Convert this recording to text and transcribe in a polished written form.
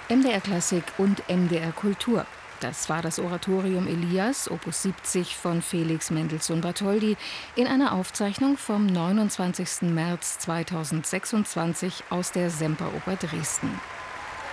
MDR Klassik und MDR Kultur. Das war das Oratorium Elias, Opus 70 von Felix Mendelssohn-Bartholdy, in einer Aufzeichnung vom 29. März 2026 aus der Semperoper Dresden.